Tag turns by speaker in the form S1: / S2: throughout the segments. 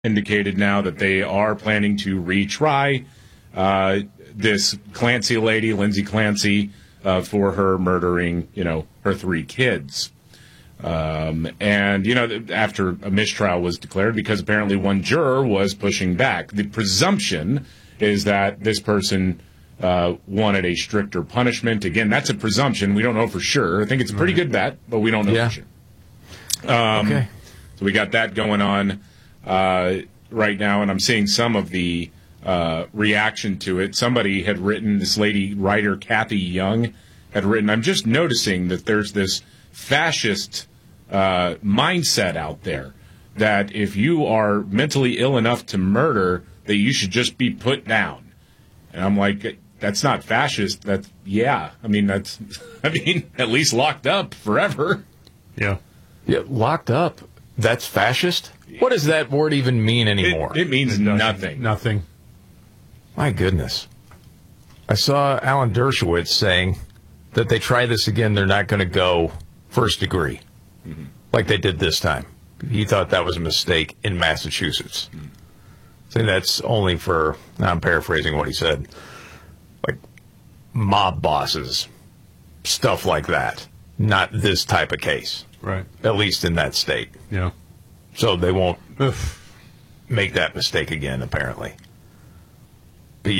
S1: indicated now that they are planning to retry this Clancy lady, Lindsay Clancy, for her murdering, her 3 kids. And, after a mistrial was declared, because apparently one juror was pushing back. The presumption is that this person wanted a stricter punishment. Again, that's a presumption. We don't know for sure. I think it's a pretty good bet, but we don't know for sure. Okay. So we got that going on right now, and I'm seeing some of the reaction to it. Somebody had written, this lady writer, Kathy Young, had written, I'm just noticing that there's this fascist mindset out there that if you are mentally ill enough to murder, that you should just be put down. And I'm like, that's not fascist. That's, at least locked up forever.
S2: Yeah,
S3: locked up. That's fascist? What does that word even mean anymore?
S1: It means nothing.
S2: Nothing.
S3: My goodness. I saw Alan Dershowitz saying that they try this again, they're not going to go first degree like they did this time. He thought that was a mistake in Massachusetts. So that's only for, I'm paraphrasing what he said, like mob bosses, stuff like that. Not this type of case.
S2: Right.
S3: At least in that state.
S2: Yeah.
S3: So they won't make that mistake again, apparently. But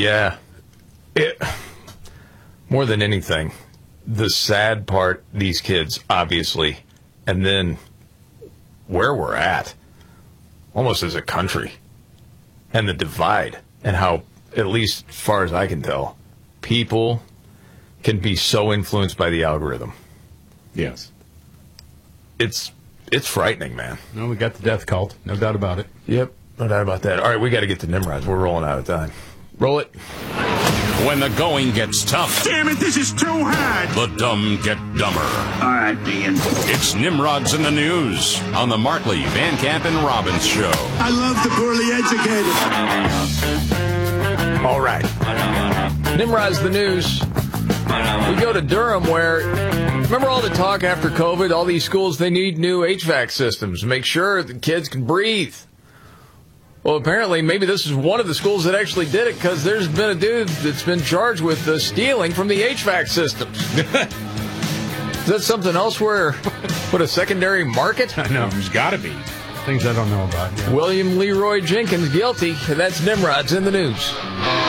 S3: more than anything, the sad part, these kids, obviously, and then where we're at, almost as a country, and the divide, and how, at least as far as I can tell, people can be so influenced by the algorithm.
S1: Yes.
S3: It's frightening, man.
S2: No, we got the death cult. No doubt about it.
S3: Yep, no doubt about that. All right, we got to get to Nimrods. We're rolling out of time. Roll it.
S4: When the going gets tough.
S5: Damn it, this is too hard.
S4: The dumb get dumber.
S5: All right, Dean.
S4: It's Nimrods in the News on the Markley, Van Camp, and Robbins Show.
S5: I love the poorly educated.
S3: All right. Nimrod's the News. We go to Durham where, remember all the talk after COVID, all these schools, they need new HVAC systems to make sure the kids can breathe. Well, apparently, maybe this is one of the schools that actually did it because there's been a dude that's been charged with stealing from the HVAC systems. Is that something else where, a secondary market?
S2: I know.
S1: There's got to be.
S2: Things I don't know about. Yeah.
S3: William Leroy Jenkins guilty. That's Nimrod's in the News.